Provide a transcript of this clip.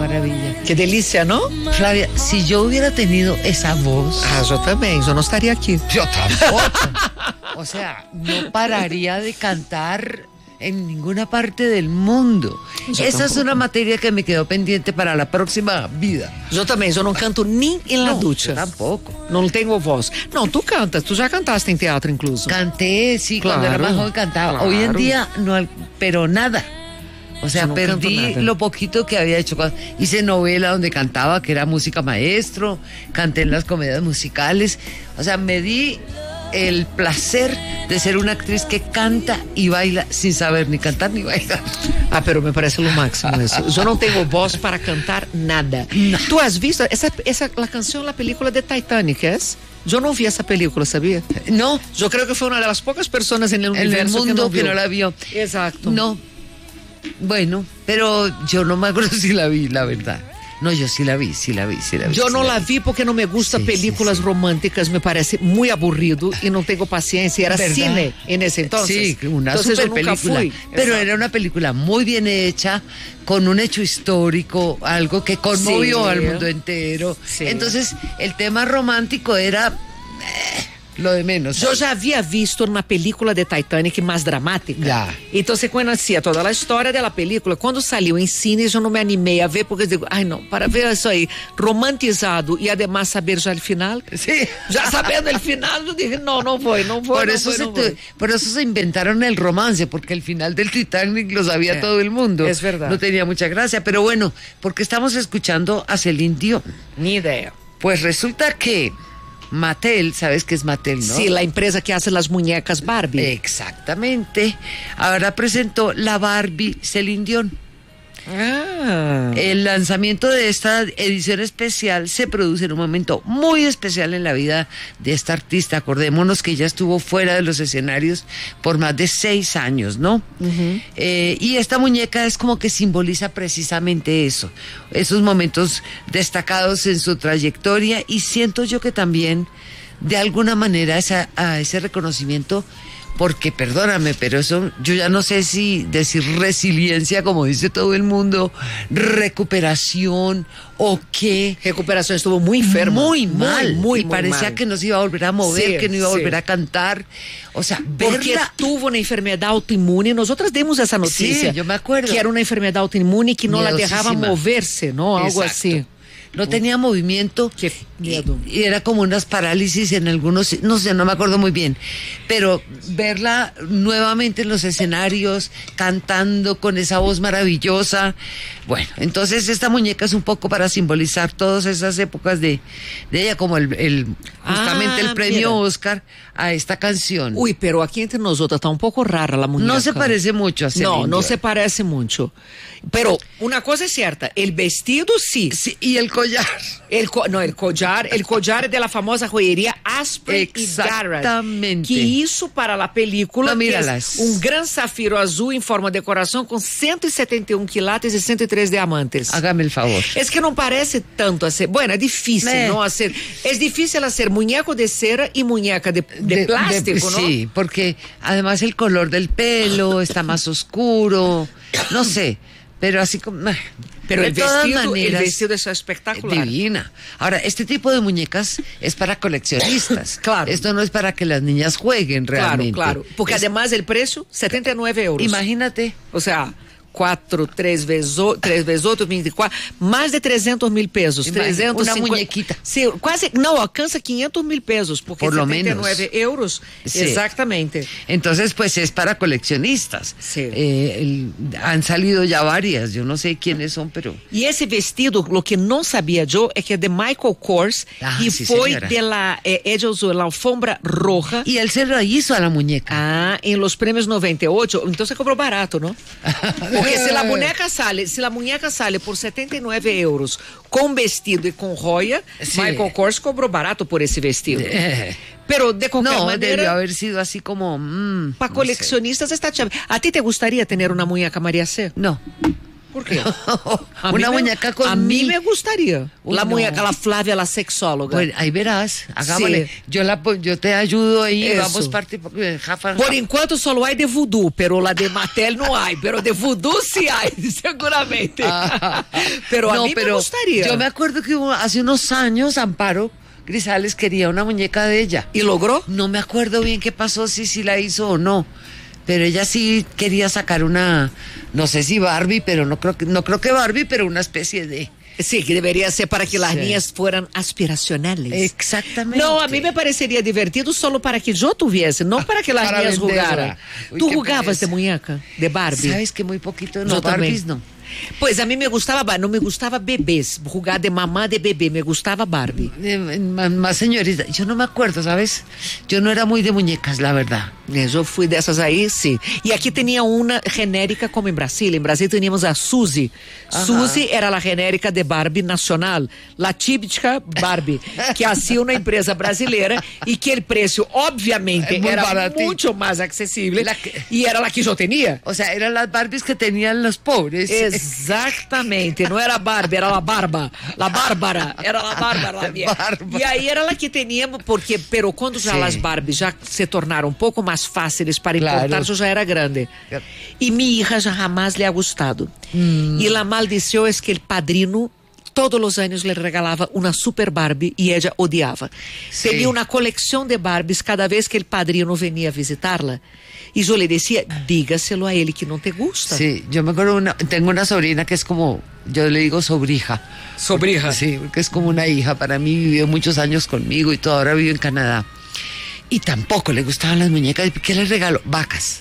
maravilla. Que delícia, não? Flávia, si yo hubiera tenido esa voz... Eu também, eu não estaria aqui. Yo tampoco. O sea, no pararía de cantar en ninguna parte del mundo. Esa es una materia que me quedó pendiente para la próxima vida. Eu também, eu não canto nem em la ducha. Yo tampoco. Não tenho voz. Não, tu cantas, tu já cantaste em teatro incluso. Canté, sí, Claro, cuando era más joven cantaba. claro. Hoy en día no, pero nada. O sea, Yo no canto perdí nada. lo poquito que había hecho. Hice novela donde cantaba, que era música maestro, canté en las comedias musicales. O sea, me di el placer de ser una actriz que canta y baila sin saber ni cantar ni bailar. Ah, pero me parece lo máximo isso. Eu não tenho voz para cantar nada. No. Tu has visto essa la canção, la película de Titanic, ¿es? Eu não vi essa película, sabia? No, Eu creo que foi uma das poucas pessoas en el en el universo mundo que que no la vio. Exacto. No. Bueno, pero yo no me acuerdo si la vi, la verdad. No, yo sí la vi. Eu não la vi porque não me gusta películas românticas, me parece muy aburrido y no tengo paciencia. Era ¿verdad? cine en ese entonces. Sí, una Entonces super yo nunca película. fui. Pero Exacto. era una película muy bien hecha, con un hecho histórico, algo que conmovió Sí. al mundo entero. Sí. Entonces, el tema romántico era lo de menos. Eu já havia visto uma película de Titanic mais dramática. Já. Então você conhecia toda a história da película. Quando saiu em cines, eu não me animei a ver, porque eu digo, ai não, para ver isso aí, romantizado e además saber já o final. Sí. Já sabendo o final, eu dije, não vou. Por eso se inventaron el romance, porque el final del Titanic lo sabía todo el mundo. Es verdad. No tenía mucha gracia, pero bueno, porque estamos escuchando a Celine Dion. Ni ideia. Pues resulta que Mattel, ¿sabes qué es Mattel, no? Sí, la empresa que hace las muñecas Barbie. Exactamente. Ahora presentó la Barbie Celine Dion. Ah. El lanzamiento de esta edición especial se produce en un momento muy especial en la vida de esta artista. Acordémonos que ella estuvo fuera de los escenarios por más de 6 años, ¿no? Y esta muñeca es como que simboliza precisamente eso, esos momentos destacados en su trayectoria, y siento yo que también de alguna manera a ese reconocimiento, porque perdóname, pero eso yo ya no sé si decir resiliencia, como dice todo el mundo, recuperación o qué. Recuperación, estuvo muy enferma. Muy mal. Muy y parecía mal. que no se iba a volver a mover, Sí, que no iba a sí. volver a cantar. O sea, Porque verla. tuvo una enfermedad autoinmune. Nosotras demos esa noticia. Sí, yo me acuerdo. Que era una enfermedad autoinmune que no la dejaba Miedosísima. moverse, ¿no? Algo Exacto. así. No tenía movimiento. Qué miedo. Y era como unas parálisis en algunos, no sé, no me acuerdo muy bien. Pero verla nuevamente en los escenarios, cantando con esa voz maravillosa. Bueno, entonces esta muñeca es un poco para simbolizar todas esas épocas de ella, como justamente el premio mira. Oscar a esta canción. Uy, pero aquí entre nosotras está un poco rara la muñeca. No se parece mucho a Celine No, no Dion. se parece mucho. Pero una cosa es cierta, el vestido sí. Sí, y el collar. El collar de la famosa joyería Asprey y Garrett. Exactamente. Que hizo para la película, No, que míralas. es un gran zafiro azul en forma de corazón con 171 quilates y 103 diamantes. Hágame el favor. Es que no parece tanto hacer. Bueno, es difícil, ¿no? Hacer. Es difícil hacer muñeco de cera y muñeca de plástico, ¿no? Sí, porque además el color del pelo está más oscuro, no sé, pero así como... Pero de el todas vestido maneras, es espectacular. divina. Ahora, este tipo de muñecas es para coleccionistas. Claro. Esto no es para que las niñas jueguen realmente. Claro. Porque además el precio, 79 euros. Imagínate. O sea, 3 vezes 8, 24, mais de 300 mil pesos. Imagina, 350, una muñequita. Sim, quase, não, alcança 500 mil pesos, porque Por lo 79 menos. euros. Sí. Exactamente. Entonces, pues es para coleccionistas. Sí. Han salido ya varias, yo no sé quiénes son, pero... E esse vestido, o que não sabia eu, é que é de Michael Kors, e sí, foi señora. de la, ella usou la alfombra roja. Y él se lo hizo a la muñeca. Ah, em los premios 98, então você cobrou barato, não? Porque se la muñeca sale por 79 euros com vestido e com joia, Sí. Michael Kors cobrou barato por esse vestido. Pero de qualquer No, maneira, debió haber sido así como... para coleccionistas está chévere. ¿A ti te gustaría tener una muñeca María C? No. ¿Por qué? Una muñeca con A mí me gustaría. Uy, la no. muñeca, la Flavia, la sexóloga. Pues ahí verás, hagámosle. Sí. Yo te ayudo ahí, Eso. vamos parte Rafa. Por enquanto solo hay de voodoo, pero la de Mattel no hay, pero de voodoo sí hay, seguramente. Pero a mí me gustaría. Yo me acuerdo que hace unos años Amparo Grisales quería una muñeca de ella. ¿Y logró? No me acuerdo bien qué pasó, si la hizo o no. Pero ella sí quería sacar una, no sé si Barbie, pero no creo que Barbie, pero una especie de. Sí, que debería ser para que las Sí. niñas fueran aspiracionales. Exactamente. No, a mí me parecería divertido solo para que yo tuviese, no para que las Para niñas venderla. jugaran. Uy, ¿Tú qué jugabas pereza. de muñeca, de Barbie? Sabes que muy poquito, Yo no, Barbies también. no. Pues a mí me gustaba, no me gustaba bebés, jugar de mamá de bebé, me gustaba Barbie. Más señorita, yo no me acuerdo, ¿sabes? Yo no era muy de muñecas, la verdad. Eu fui dessas aí, sim. E aqui tinha uma genérica como em Brasília. Em Brasília tínhamos a Suzy. Ajá. Suzy era a genérica de Barbie nacional. La típica Barbie, que hacía uma empresa brasileira e que o preço, obviamente, É muito era baratinho. muito mais acessível. La que- E era a que eu tinha. O sea, eran las Barbies que tenían los pobres. Exatamente, não era Barbie, era a Barba, la Bárbara, era a Bárbara. Bárbara. E aí era a que teníamos, porque, pero quando já Sí. as Barbies já se tornaram um pouco mais fáceis para Claro. importar, eu já era grande. E minha hija já jamás lhe ha gustado. E la maldição é que o padrino todos os anos lhe regalava uma super Barbie e ela odiava. Sí. Tinha uma coleção de Barbies cada vez que o padrino venia visitar-la. E eu lhe dizia, dígaselo a ele que não te gusta. Sí, yo me acuerdo, tengo una sobrina que es como, yo le digo sobrija. Sobrija. Sí, porque es como una hija. Para mí vivió muchos años conmigo y todo, ahora vive en Canadá. Y tampoco le gustaban las muñecas. ¿Qué le regaló? Vacas.